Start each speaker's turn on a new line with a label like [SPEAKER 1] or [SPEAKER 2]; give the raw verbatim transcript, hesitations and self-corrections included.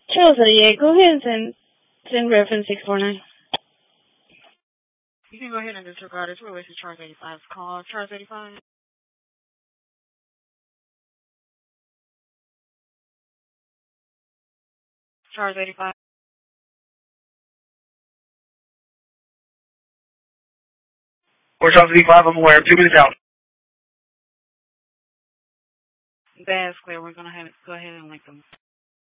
[SPEAKER 1] Charles eighty-eight, go ahead and send, send reference six four nine.
[SPEAKER 2] You can go ahead and disregard this. We're wasting Charles eighty-five's call. Charles eighty-five. Charles eighty-five.
[SPEAKER 3] Or Charles eighty-five, I'm aware. Two minutes out.
[SPEAKER 2] That's clear. We're going to go ahead and link them.